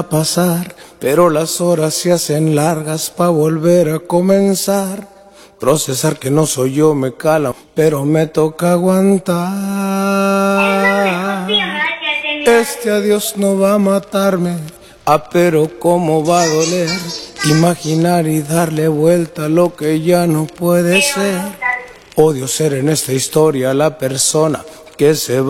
pasar, pero las horas se hacen largas pa' volver a comenzar. Procesar que no soy yo me cala, pero me toca aguantar. Este adiós no va a matarme, pero cómo va a doler. Imaginar y darle vuelta a lo que ya no puede ser. Odio ser en esta historia la persona que se va.